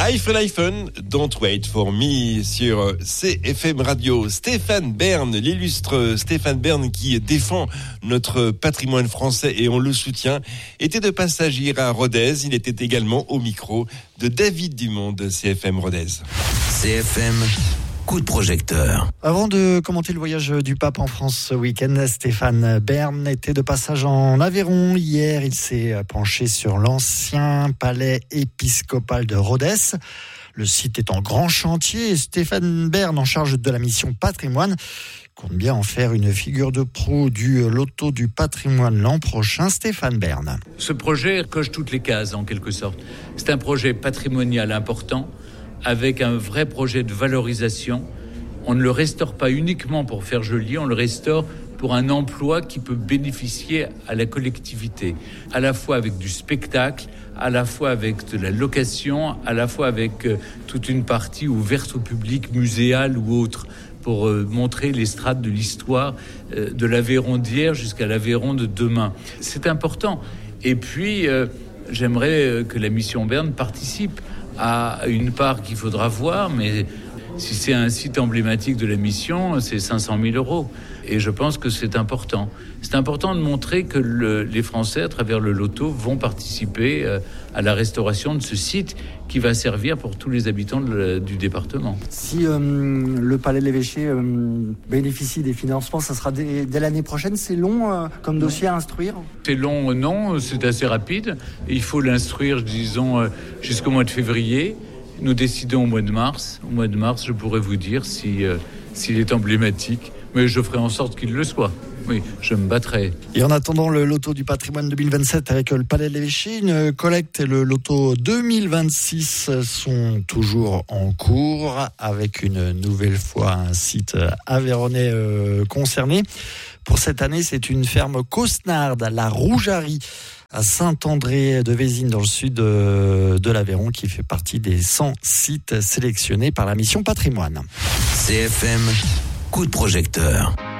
iPhone, don't wait for me sur CFM Radio. Stéphane Bern, l'illustre Stéphane Bern qui défend notre patrimoine français et on le soutient, était de passage hier à Rodez. Il était également au micro de David Dumont de CFM Rodez. CFM, coup de projecteur. Avant de commenter le voyage du pape en France ce week-end, Stéphane Bern était de passage en Aveyron. Hier, il s'est penché sur l'ancien palais épiscopal de Rodez. Le site est en grand chantier et Stéphane Bern, en charge de la mission patrimoine, compte bien en faire une figure de proue du loto du patrimoine l'an prochain. Stéphane Bern. Ce projet coche toutes les cases en quelque sorte. C'est un projet patrimonial important avec un vrai projet de valorisation. On ne le restaure pas uniquement pour faire joli, on le restaure pour un emploi qui peut bénéficier à la collectivité, à la fois avec du spectacle, à la fois avec de la location, à la fois avec toute une partie ouverte au public, muséale ou autre, pour montrer les strates de l'histoire de l'Aveyron d'hier jusqu'à l'Aveyron de demain. C'est important. Et puis, j'aimerais que la mission Bern participe à une part qu'il faudra voir, mais si c'est un site emblématique de la mission, c'est 500 000 €. Et je pense que c'est important. C'est important de montrer que les Français, à travers le loto, vont participer à la restauration de ce site qui va servir pour tous les habitants du département. Si le Palais de l'Évêché bénéficie des financements, ça sera dès l'année prochaine. C'est long comme dossier à instruire ? C'est long, non, c'est assez rapide. Il faut l'instruire, disons, jusqu'au mois de février. Nous décidons au mois de mars. Au mois de mars, je pourrais vous dire s'il est emblématique. Mais je ferai en sorte qu'il le soit. Oui, je me battrai. Et en attendant le loto du patrimoine 2027 avec le Palais de l'Évêché, une collecte et le loto 2026 sont toujours en cours avec une nouvelle fois un site aveyronnais concerné. Pour cette année, c'est une ferme cosnarde, la Rougerie, à Saint-André-de-Vézines, dans le sud de l'Aveyron, qui fait partie des 100 sites sélectionnés par la mission patrimoine. CFM, coup de projecteur.